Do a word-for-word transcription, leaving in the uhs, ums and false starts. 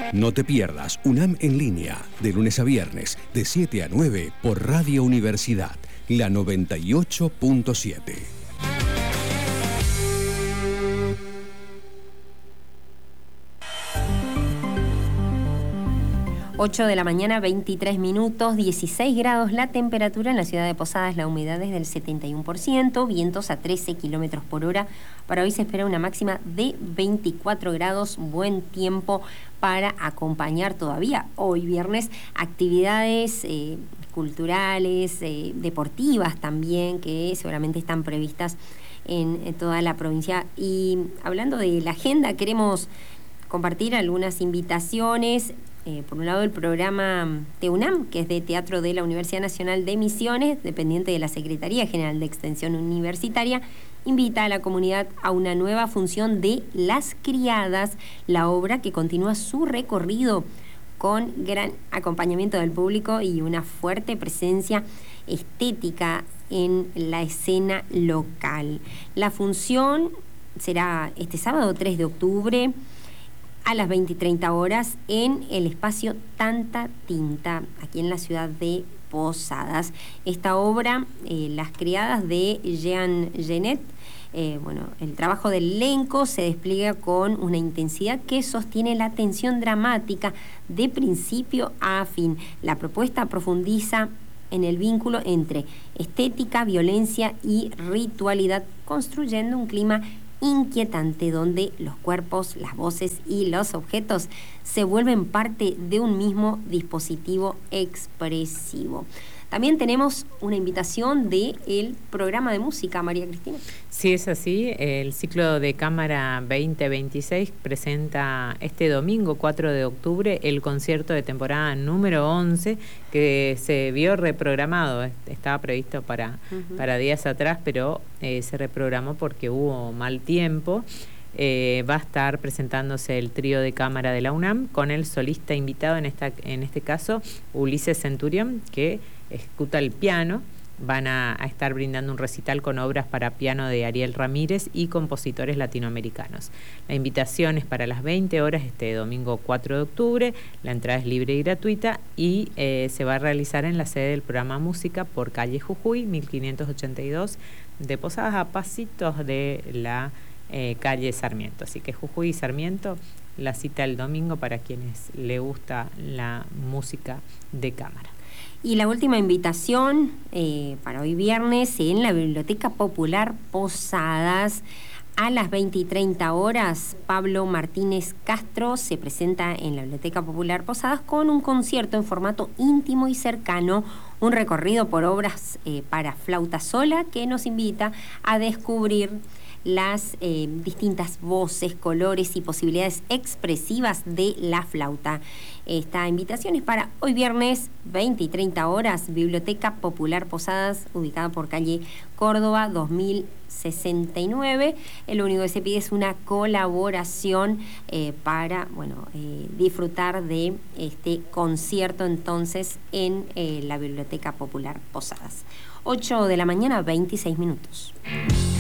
No te pierdas UNAM en línea, de lunes a viernes, de siete a nueve, por Radio Universidad, la noventa y ocho punto siete. ocho de la mañana, veintitrés minutos, dieciséis grados la temperatura en la ciudad de Posadas, la humedad es del setenta y uno por ciento, vientos a trece kilómetros por hora. Para hoy se espera una máxima de veinticuatro grados, buen tiempo para acompañar todavía hoy viernes actividades eh, culturales, eh, deportivas también, que seguramente están previstas en, en toda la provincia. Y hablando de la agenda, queremos compartir algunas invitaciones. Eh, por un lado, el programa TEUNAM, que es de Teatro de la Universidad Nacional de Misiones, dependiente de la Secretaría General de Extensión Universitaria, invita a la comunidad a una nueva función de Las Criadas, la obra que continúa su recorrido con gran acompañamiento del público y una fuerte presencia estética en la escena local. La función será este sábado tres de octubre, a las veinte y treinta horas en el espacio Tanta Tinta, aquí en la ciudad de Posadas. Esta obra, eh, Las Criadas de Jean Genet, eh, bueno, el trabajo del elenco se despliega con una intensidad que sostiene la tensión dramática de principio a fin. La propuesta profundiza en el vínculo entre estética, violencia y ritualidad, construyendo un clima inquietante donde los cuerpos, las voces y los objetos se vuelven parte de un mismo dispositivo expresivo. También tenemos una invitación del programa de música, María Cristina. Sí, es así. El ciclo de cámara veinte veintiséis presenta este domingo cuatro de octubre el concierto de temporada número once, que se vio reprogramado. Estaba previsto para, uh-huh. para días atrás, pero eh, se reprogramó porque hubo mal tiempo. Eh, va a estar presentándose el trío de cámara de la UNAM con el solista invitado, en, esta, en este caso Ulises Centurión, que ejecuta el piano. Van a, a estar brindando un recital con obras para piano de Ariel Ramírez y compositores latinoamericanos. La invitación es para las veinte horas este domingo cuatro de octubre, la entrada es libre y gratuita y eh, se va a realizar en la sede del programa Música por calle Jujuy, mil quinientos ochenta y dos, de Posadas, a pasitos de la eh, calle Sarmiento. Así que Jujuy y Sarmiento, la cita el domingo para quienes le gusta la música de cámara. Y la última invitación eh, para hoy viernes en la Biblioteca Popular Posadas, a las veinte y treinta horas, Pablo Martínez Castro se presenta en la Biblioteca Popular Posadas con un concierto en formato íntimo y cercano, un recorrido por obras eh, para flauta sola que nos invita a descubrir las eh, distintas voces, colores y posibilidades expresivas de la flauta. Esta invitación es para hoy viernes, veinte y treinta horas, Biblioteca Popular Posadas, ubicada por calle Córdoba dos mil sesenta y nueve. Lo único que se pide es una colaboración eh, para bueno, eh, disfrutar de este concierto entonces en eh, la Biblioteca Popular Posadas. ocho de la mañana, veintiséis minutos.